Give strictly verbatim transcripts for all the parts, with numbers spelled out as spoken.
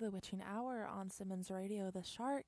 The Witching Hour on Simmons Radio, The Shark.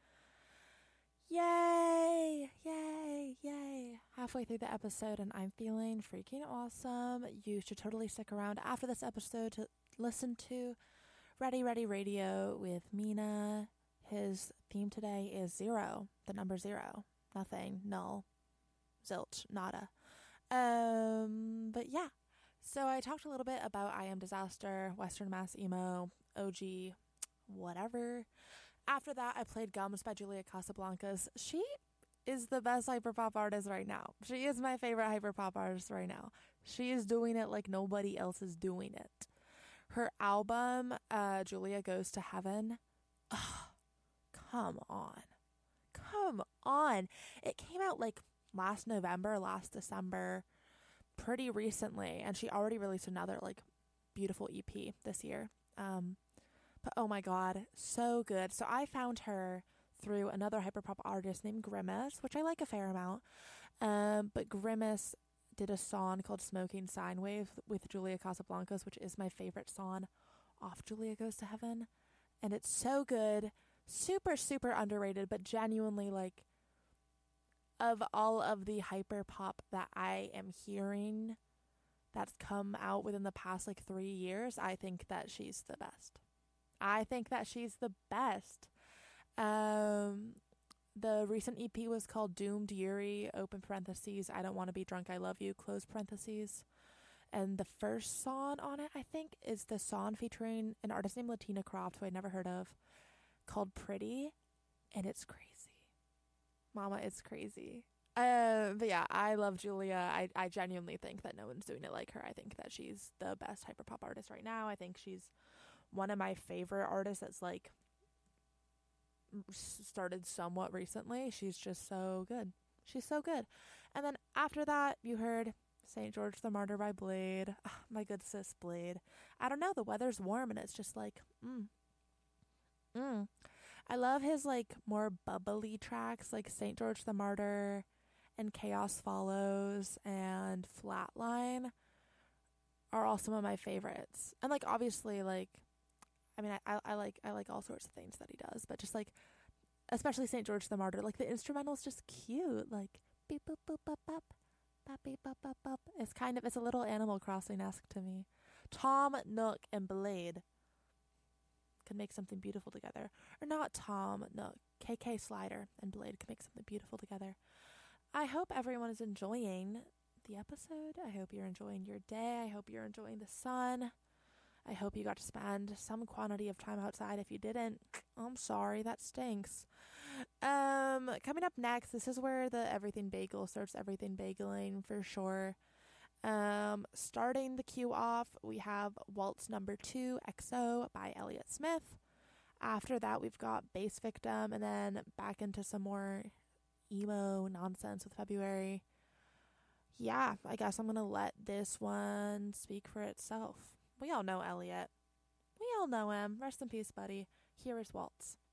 Yay! Yay! Yay! Halfway through the episode and I'm feeling freaking awesome. You should totally stick around after this episode to listen to Ready Ready Radio with Mina. His theme today is zero, the number zero. Nothing, null, zilch, nada. Um, but yeah. So I talked a little bit about I Am Disaster, Western Mass Emo, O G, whatever. After that, I played Gums by Julia Casablancas. She is the best hyperpop artist right now. She is my favorite hyperpop artist right now. She is doing it like nobody else is doing it. Her album, uh, Julia Goes to Heaven, ugh, come on. Come on. It came out like last November, last December, pretty recently, and she already released another like beautiful E P this year. Um, but oh my god, so good. So I found her through another hyperpop artist named Grimace, which I like a fair amount. Um, but Grimace did a song called Smoking Sine Wave with Julia Casablancas, which is my favorite song off Julia Goes to Heaven. And it's so good, super, super underrated, but genuinely like of all of the hyper pop that I am hearing that's come out within the past like three years, I think that she's the best. I think that she's the best. Um, the recent E P was called Doomed Yuri, open parentheses, I Don't Want to Be Drunk, I Love You, close parentheses. And the first song on it, I think, is the song featuring an artist named Latina Croft, who I'd never heard of, called Pretty. And it's crazy. Mama, it's crazy. Uh, but yeah, I love Julia. I, I genuinely think that no one's doing it like her. I think that she's the best hyperpop artist right now. I think she's one of my favorite artists that's like started somewhat recently. She's just so good. She's so good. And then after that, you heard Saint George the Martyr by Blade. Oh, my good sis Blade. I don't know. The weather's warm and it's just like, mm. Mm. I love his like more bubbly tracks like Saint George the Martyr and Chaos Follows and Flatline are all some of my favorites. And like obviously like I mean I, I, I like I like all sorts of things that he does, but just like especially Saint George the Martyr, like the instrumental is just cute, like beep boop boop bop bop bop beep bop bop bop. It's kind of it's a little Animal Crossing-esque to me. Tom Nook and Blade could make something beautiful together. Or not Tom, no, K K Slider and Blade could make something beautiful together. I hope everyone is enjoying the episode. I hope you're enjoying your day. I hope you're enjoying the sun. I hope you got to spend some quantity of time outside. If you didn't, I'm sorry, that stinks. Um, coming up next, this is where the Everything Bagel starts everything bageling for sure. Um, starting the queue off, we have Waltz Number Two, X O by Elliott Smith. After that, we've got Bass Victim, and then back into some more emo nonsense with February. Yeah, I guess I'm gonna let this one speak for itself. We all know Elliott. We all know him. Rest in peace, buddy. Here is Waltz.